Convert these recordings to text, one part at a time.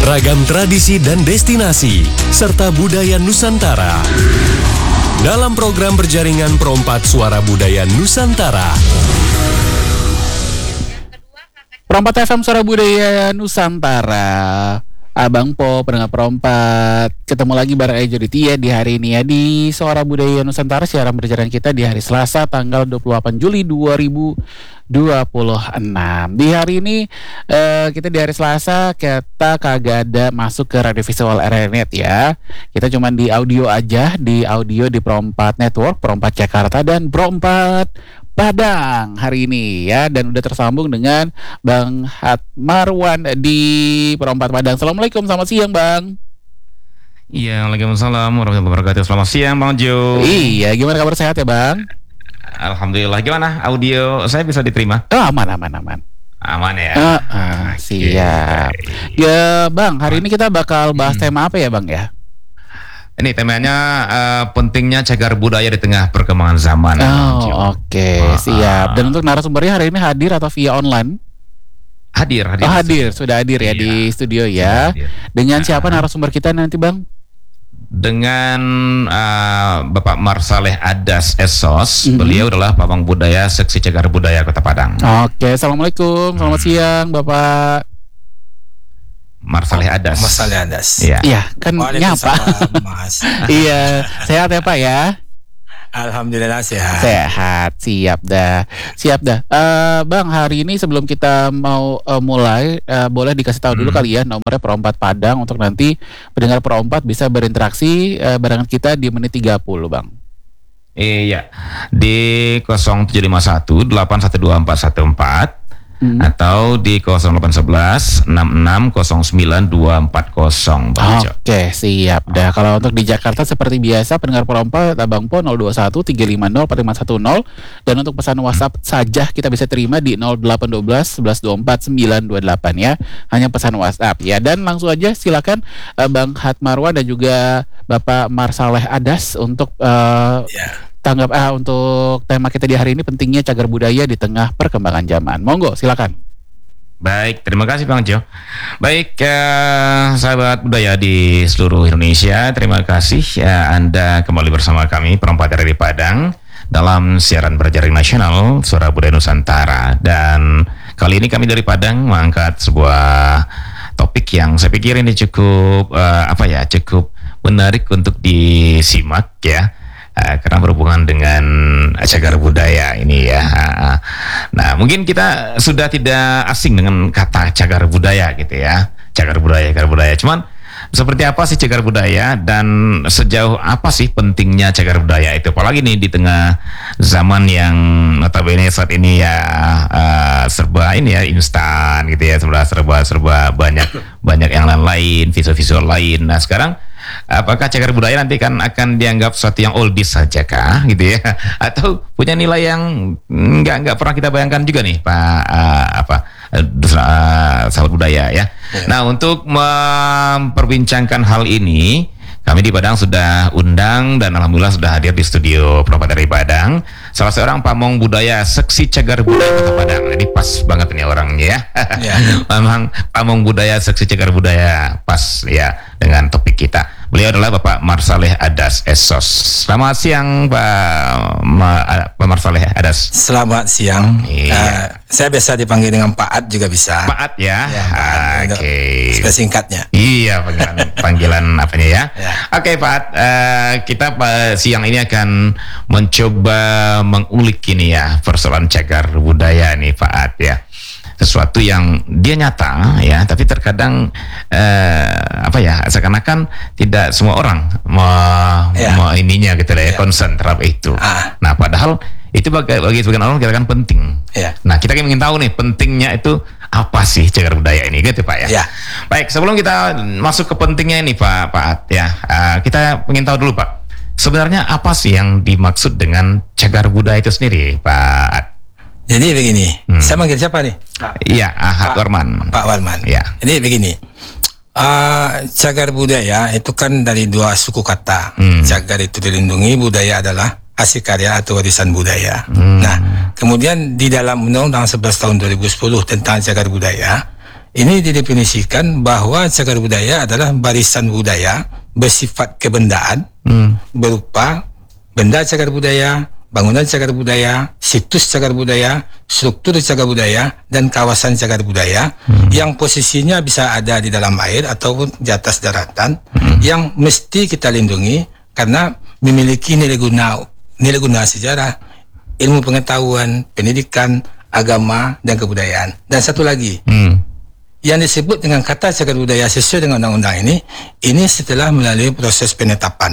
Ragam tradisi dan destinasi, serta budaya Nusantara. Dalam program berjaringan Perompat Suara Budaya Nusantara. Perompat FM Suara Budaya Nusantara. Abang Po, pendengar Perompat, ketemu lagi bareng Ejo Ditya di hari ini ya di Suara Budaya Nusantara, siaran berjalan kita di hari Selasa tanggal 28 Juli 2026. Di hari ini kita di hari Selasa kita kagak ada masuk ke radio visual RNet ya. Kita cuma di audio aja, di Perompat Network, Perompat Jakarta dan Perompat Padang hari ini ya, dan udah tersambung dengan Bang Hatmarwan di Perompat Padang. Assalamualaikum, selamat siang Bang. Iya, waalaikumsalam warahmatullahi wabarakatuh. Selamat siang Bang Jo. Iya, gimana kabar, sehat ya Bang? Alhamdulillah. Gimana audio saya bisa diterima? Oh, aman. Aman ya. Siap. Ya Bang, hari ini kita bakal bahas tema apa ya Bang ya? Ini temanya pentingnya cagar budaya di tengah perkembangan zaman. Oke, siap. Dan untuk narasumbernya hari ini hadir atau via online? Hadir. Sudah hadir ya di studio ya. Dengan siapa narasumber kita nanti Bang? Dengan Bapak Marsaleh Adas Esos. Beliau adalah Pamong Budaya Seksi Cagar Budaya Kota Padang. Oke, assalamualaikum, selamat siang Bapak Marsaleh Adas. Iya, kan nyapa. Mas. Iya, sehat ya Pak ya? Alhamdulillah sehat. Siap dah. Bang, hari ini sebelum kita mau mulai, boleh dikasih tahu dulu kali ya nomornya Perompat Padang untuk nanti pendengar Perompat bisa berinteraksi barengan kita di menit 30 Bang. Iya, di 0751 812414 atau di 0811 6609 240 Bang Jo. Oke, siap dah. Kalau untuk di Jakarta seperti biasa pendengar Perompat Abang Po 021 350 4510, dan untuk pesan WhatsApp saja kita bisa terima di 0812 1124 928 ya. Hanya pesan WhatsApp ya. Dan langsung aja silakan Bang Hatmarwan dan juga Bapak Marsaleh Adas untuk tanggap untuk tema kita di hari ini, pentingnya cagar budaya di tengah perkembangan zaman. Monggo, silakan. Baik, terima kasih Bang Jo. Baik, sahabat budaya di seluruh Indonesia, terima kasih Anda kembali bersama kami Perompat dari Padang dalam siaran berjaring nasional Suara Budaya Nusantara. Dan kali ini kami dari Padang mengangkat sebuah topik yang saya pikir ini cukup cukup menarik untuk disimak ya. Karena berhubungan dengan cagar budaya ini ya. Nah, mungkin kita sudah tidak asing dengan kata cagar budaya gitu ya. Cagar budaya. Cuman seperti apa sih cagar budaya dan sejauh apa sih pentingnya cagar budaya itu? Apalagi nih di tengah zaman yang notabene saat ini ya serba ini ya instan gitu ya, serba banyak yang lain, visual lain. Nah, sekarang apakah cagar budaya nanti kan akan dianggap sesuatu yang oldies saja kah gitu ya, atau punya nilai yang nggak pernah kita bayangkan juga nih Pak sahabat budaya ya. Nah, untuk memperbincangkan hal ini kami di Padang sudah undang dan alhamdulillah sudah hadir di studio Perompat dari Padang salah seorang pamong budaya Seksi Cagar Budaya Kota Padang. Jadi pas banget ini orangnya ya. Memang pamong budaya Seksi Cagar Budaya, pas ya dengan topik kita. Beliau adalah Bapak Marsaleh Adas Esos. Selamat siang Pak Marsaleh Adas. Selamat siang. Saya biasa dipanggil dengan Pak Ad juga bisa. Pak Ad ya. Oke. Sudah singkatnya. Iya, panggilan apanya ya. Oke Pak Ad, kita siang ini akan mencoba mengulik ini ya persoalan cagar budaya nih Pak Ad ya. Sesuatu yang dia nyata ya, tapi terkadang seakan-akan tidak semua orang ininya gitu ya, concern terhadap itu. Nah, padahal itu bagi sebagian orang kita kan penting. Nah, kita ingin tahu nih pentingnya itu apa sih cagar budaya ini gitu Pak ya. Baik, sebelum kita masuk ke pentingnya ini Pak Ad ya, kita ingin tahu dulu Pak, sebenarnya apa sih yang dimaksud dengan cagar budaya itu sendiri Pak Ad? Jadi begini, saya manggil siapa nih? Iya, Warman. Pak Warman. Ya. Jadi begini, cagar budaya itu kan dari dua suku kata. Cagar itu dilindungi, budaya adalah hasil karya atau warisan budaya. Nah, kemudian di dalam Undang-Undang 11 tahun 2010 tentang cagar budaya ini didefinisikan bahwa cagar budaya adalah barisan budaya bersifat kebendaan berupa benda cagar budaya, bangunan cagar budaya, situs cagar budaya, struktur cagar budaya, dan kawasan cagar budaya yang posisinya bisa ada di dalam air ataupun di atas daratan yang mesti kita lindungi karena memiliki nilai guna sejarah, ilmu pengetahuan, pendidikan, agama, dan kebudayaan. Dan satu lagi, yang disebut dengan kata cagar budaya sesuai dengan undang-undang ini setelah melalui proses penetapan.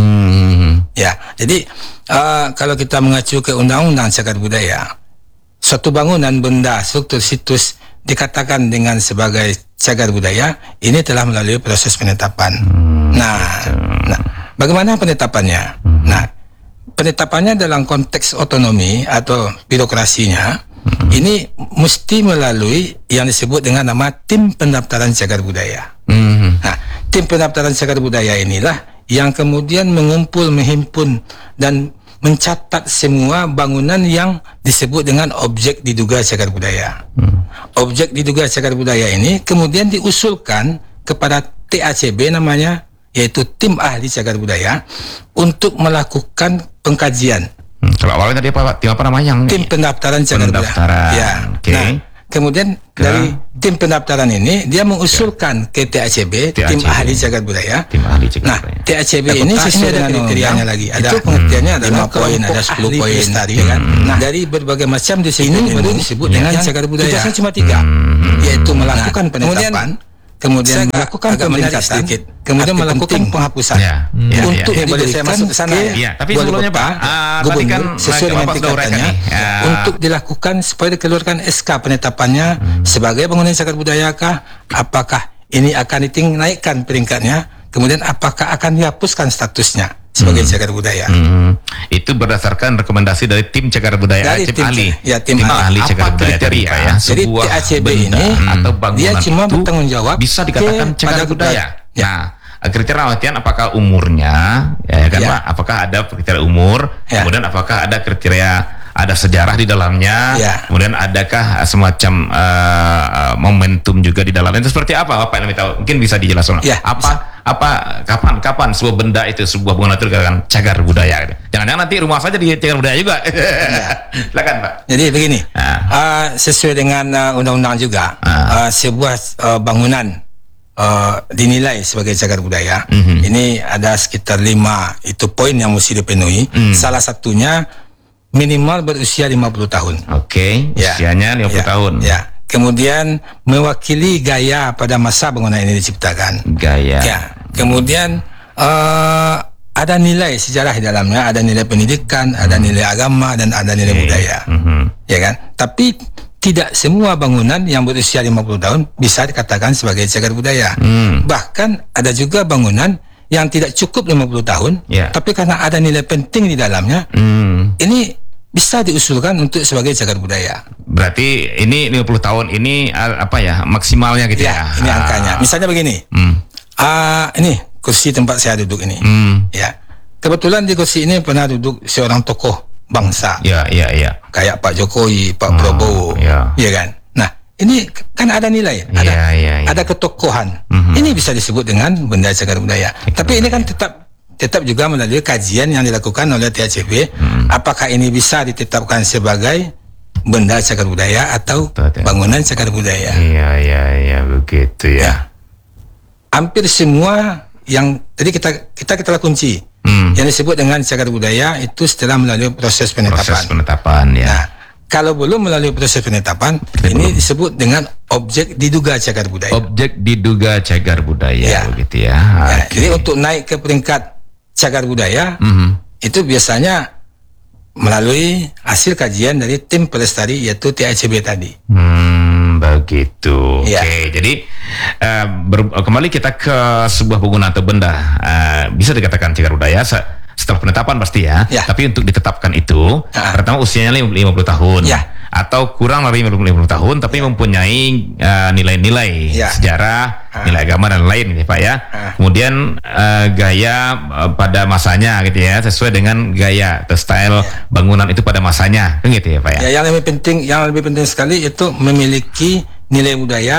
Ya, jadi kalau kita mengacu ke undang-undang cagar budaya, suatu bangunan, benda, struktur, situs dikatakan dengan sebagai cagar budaya, ini telah melalui proses penetapan. Nah, bagaimana penetapannya? Nah, penetapannya dalam konteks otonomi atau birokrasinya, ini mesti melalui yang disebut dengan nama tim pendaftaran cagar budaya. Nah, tim pendaftaran cagar budaya inilah yang kemudian mengumpul, menghimpun dan mencatat semua bangunan yang disebut dengan objek diduga cagar budaya. Objek diduga cagar budaya ini kemudian diusulkan kepada TACB namanya, yaitu tim ahli cagar budaya, untuk melakukan pengkajian. Kalau awalnya tadi apa namanya? Tim pendaftaran cagar budaya. Ya. Okay. Nah, kemudian dari tim pendaftaran ini dia mengusulkan ke TACB, tim ahli cagar budaya. Tim ahli cagar budaya. Nah, TACB ini sesuai dengan kriterianya lagi. Ada pengertiannya ada 5 poin, ada 10 poin tadi kan. Nah, dari berbagai macam disiplin ini disebut dengan cagar budaya. Tugasnya cuma 3, yaitu melakukan penetapan, kemudian melakukan peningkatan, kemudian melakukan penghapusan. Untuk boleh saya masuk ke sana ya. Tapi sebelumnya Pak, tadi kan sesuai dengan tingkatannya untuk dilakukan supaya dikeluarkan SK penetapannya sebagai bangunan cagar budayakah, apakah ini akan dinaikkan peringkatnya, kemudian apakah akan dihapuskan statusnya sebagai cagar budaya. Itu berdasarkan rekomendasi dari tim cagar budaya, dari tim ahli. Ya, tim ahli cagar budaya tadi Pak ya. Jadi TACB ini atau bangunan dia cuma itu bertanggung jawab bisa dikatakan cagar budaya. Ya. Nah, kriteria latihan apakah umurnya, ya kan Pak? Apakah ada kriteria umur? Kemudian apakah ada kriteria ada sejarah di dalamnya, kemudian adakah semacam momentum juga di dalamnya? Itu seperti apa Bapak yang lebih tahu? Mungkin bisa dijelaskan. Kapan sebuah benda itu, sebuah bangunan itu dikatakan cagar budaya? Jangan-jangan nanti rumah saja di cagar budaya juga. Silakan Pak. Jadi begini, sesuai dengan undang-undang juga, sebuah bangunan dinilai sebagai cagar budaya. Ini ada sekitar 5 itu poin yang mesti dipenuhi. Salah satunya minimal berusia 50 tahun. Oke, usianya 50 tahun. Ya. Kemudian mewakili gaya pada masa bangunan ini diciptakan. Gaya. Ya. Kemudian ada nilai sejarah di dalamnya, ada nilai pendidikan, ada nilai agama, dan ada nilai budaya. Ya kan? Tapi tidak semua bangunan yang berusia 50 tahun bisa dikatakan sebagai cagar budaya. Bahkan ada juga bangunan yang tidak cukup 50 tahun, tapi karena ada nilai penting di dalamnya, ini bisa diusulkan untuk sebagai cagar budaya. Berarti ini 50 tahun ini apa ya maksimalnya gitu ya? Ini angkanya. Misalnya begini, ini kursi tempat saya duduk ini. Ya, kebetulan di kursi ini pernah duduk seorang tokoh bangsa. Kayak Pak Jokowi, Pak Prabowo, ya kan. Ini kan ada nilai, ada ketokohan. Ini bisa disebut dengan benda cagar budaya. Tapi ini kan tetap juga melalui kajian yang dilakukan oleh TACB, apakah ini bisa ditetapkan sebagai benda cagar budaya atau bangunan cagar budaya. Iya, begitu ya. Hampir semua yang tadi kita kunci, yang disebut dengan cagar budaya itu setelah melalui proses penetapan. Ya. Nah, kalau belum melalui proses penetapan, ini disebut dengan objek diduga cagar budaya. Objek diduga cagar budaya, begitu ya. Jadi untuk naik ke peringkat cagar budaya, itu biasanya melalui hasil kajian dari tim pelestari, yaitu TACB tadi. Begitu. Oke, jadi kembali kita ke sebuah bangunan atau benda bisa dikatakan cagar budaya setelah penetapan pasti ya. Tapi untuk ditetapkan itu pertama usianya 50 tahun atau kurang dari 50 tahun, tapi mempunyai nilai-nilai sejarah, nilai agama dan lain gitu Pak ya. Kemudian gaya pada masanya gitu ya, sesuai dengan gaya atau style bangunan itu pada masanya, kan gitu ya Pak ya. Yang lebih penting sekali itu memiliki nilai budaya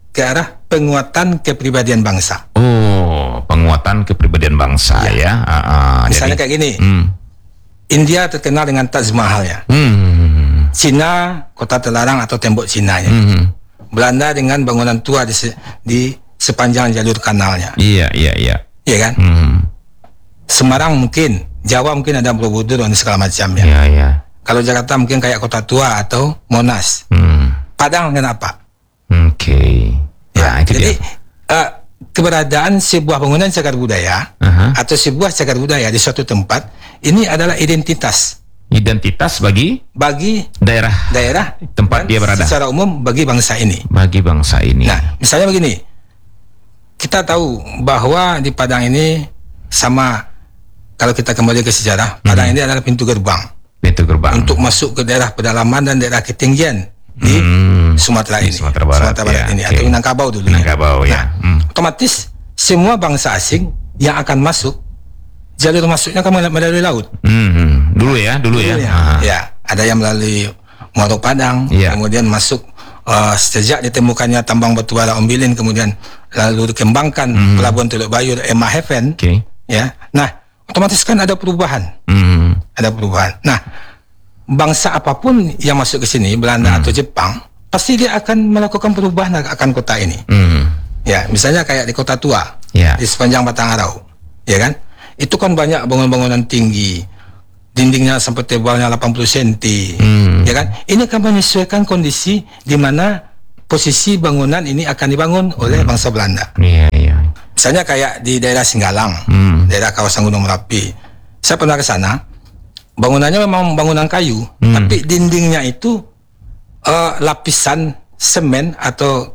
ke arah penguatan kepribadian bangsa. Oh, penguatan kepribadian bangsa ya. Misalnya kayak gini, India terkenal dengan Taj Mahalnya. Cina kota terlarang atau tembok Cinanya. Belanda dengan bangunan tua di sepanjang jalur kanalnya. Iya. Iya kan? Semarang mungkin, Jawa mungkin ada Borobudur dan segala macamnya. Iya. Kalau Jakarta mungkin kayak Kota Tua atau Monas. Padang kenapa? Oke. Ya, Itu jadi dia. keberadaan sebuah bangunan cagar budaya atau sebuah cagar budaya di suatu tempat ini adalah identitas bagi daerah tempat dan dia berada. Secara umum bagi bangsa ini. Bagi bangsa ini. Nah, misalnya begini, kita tahu bahwa di Padang ini sama, kalau kita kembali ke sejarah, Padang ini adalah pintu gerbang untuk masuk ke daerah pedalaman dan daerah ketinggian di Sumatera ini, Sumatera Barat ini, atau Minangkabau dulu. Minangkabau ya. Otomatis semua bangsa asing yang akan masuk, jalur masuknya kan melalui laut. Dulu ya. Ya, ada yang melalui Muaro Padang, kemudian masuk sejak ditemukannya tambang batu bara Ombilin, kemudian lalu dikembangkan pelabuhan Teluk Bayur, Emaheven. Ya, nah otomatis kan ada perubahan. Ada perubahan. Nah, bangsa apapun yang masuk ke sini, Belanda atau Jepang, pasti dia akan melakukan perubahan akan kota ini. Ya, misalnya kayak di Kota Tua, di sepanjang Batang Arau, ya kan? Itu kan banyak bangunan-bangunan tinggi, dindingnya sampai tebalnya 80 cm, ya kan? Ini akan menyesuaikan kondisi di mana posisi bangunan ini akan dibangun oleh bangsa Belanda. Misalnya kayak di daerah Singgalang, daerah kawasan Gunung Merapi. Saya pernah ke sana, bangunannya memang bangunan kayu, tapi dindingnya itu lapisan semen atau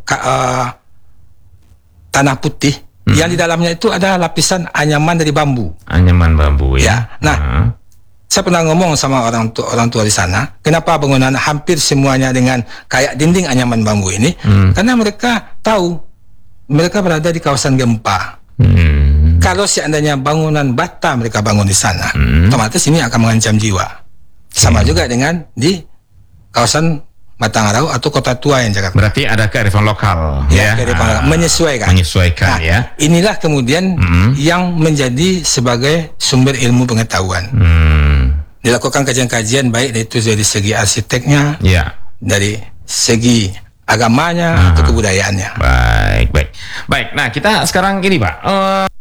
tanah putih, yang di dalamnya itu ada lapisan anyaman dari bambu. Anyaman bambu ya. Nah, saya pernah ngomong sama orang tua di sana, kenapa bangunan hampir semuanya dengan kayak dinding anyaman bambu ini? Karena mereka tahu mereka berada di kawasan gempa. Kalau seandainya bangunan bata mereka bangun di sana, otomatis ini akan mengancam jiwa. Sama juga dengan di kawasan Batang Arau atau Kota Tua yang Jakarta. Berarti ada kearifan lokal, menyesuaikan. Menyesuaikan, nah, inilah kemudian yang menjadi sebagai sumber ilmu pengetahuan. Dilakukan kajian-kajian baik itu dari segi arsiteknya, dari segi agamanya atau kebudayaannya. Baik. Nah, kita sekarang gini, Pak.